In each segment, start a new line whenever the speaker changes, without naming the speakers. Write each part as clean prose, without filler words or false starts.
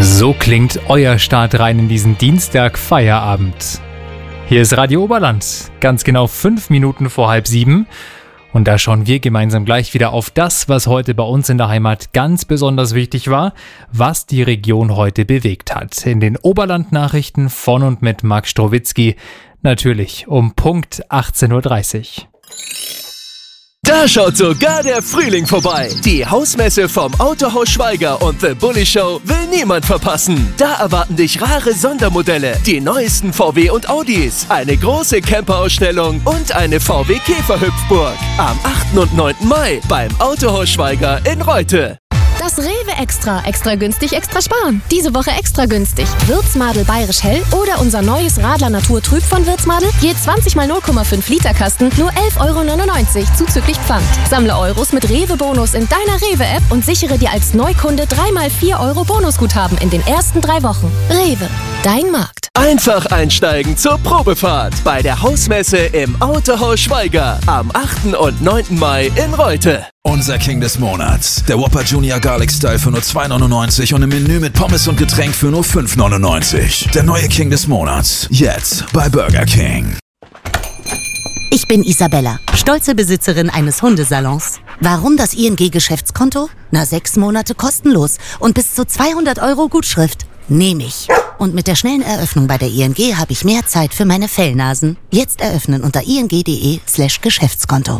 So klingt euer Start rein in diesen Dienstag-Feierabend. Hier ist Radio Oberland, ganz genau 5 Minuten vor 6:30. Und da schauen wir gemeinsam gleich wieder auf das, was heute bei uns in der Heimat ganz besonders wichtig war, was die Region heute bewegt hat. In den Oberland-Nachrichten von und mit Marc Strowitzky, natürlich um Punkt 18:30 Uhr.
Da schaut sogar der Frühling vorbei. Die Hausmesse vom Autohaus Schwaiger und The Bully Show will niemand verpassen. Da erwarten dich rare Sondermodelle, die neuesten VW und Audis, eine große Camperausstellung und eine VW Käferhüpfburg. Am 8. und 9. Mai beim Autohaus Schwaiger in Reute.
Das Rewe Extra günstig, extra sparen. Diese Woche extra günstig. Wirtsmadel Bayerisch Hell oder unser neues Radler Natur Trüb von Wirtsmadel. Je 20 mal 0,5 Liter Kasten, nur 11,99 € zuzüglich Pfand. Sammle Euros mit Rewe-Bonus in deiner Rewe-App und sichere dir als Neukunde 3 mal 4 € Bonusguthaben in den ersten 3 Wochen. Rewe, dein Markt.
Einfach einsteigen zur Probefahrt bei der Hausmesse im Autohaus Schwaiger am 8. und 9. Mai in Reute.
Unser King des Monats. Der Whopper Junior Garlic Style für nur 2,99 € und im Menü mit Pommes und Getränk für nur 5,99 €. Der neue King des Monats. Jetzt bei Burger King.
Ich bin Isabella, stolze Besitzerin eines Hundesalons. Warum das ING-Geschäftskonto? 6 Monate kostenlos und bis zu 200 € Gutschrift. Nehme ich. Und mit der schnellen Eröffnung bei der ING habe ich mehr Zeit für meine Fellnasen. Jetzt eröffnen unter ing.de/Geschäftskonto.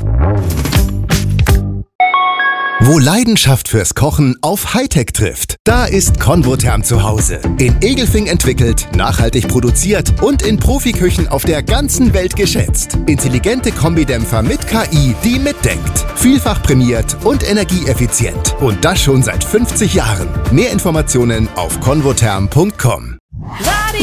Wo Leidenschaft fürs Kochen auf Hightech trifft, da ist Convotherm zu Hause. In Egelfing entwickelt, nachhaltig produziert und in Profiküchen auf der ganzen Welt geschätzt. Intelligente Kombidämpfer mit KI, die mitdenkt. Vielfach prämiert und energieeffizient. Und das schon seit 50 Jahren. Mehr Informationen auf convotherm.com.